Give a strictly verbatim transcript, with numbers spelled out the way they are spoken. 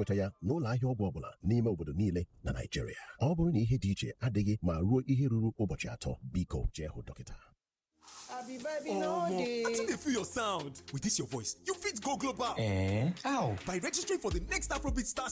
ga-enweta ya n'ụlọ ahịa ọgwụ ọbụla n'ime obodo niile na Nigeria. Ọ bụrụ na ihe dị iche adịghị ma ruo ihe ruru ụbọchị atọ, biko jee hụ dọkịta. Abi baby no dey. I think they feel your sound. With this your voice, you fit go global. Eh? How? By registering for the next Afrobeat Star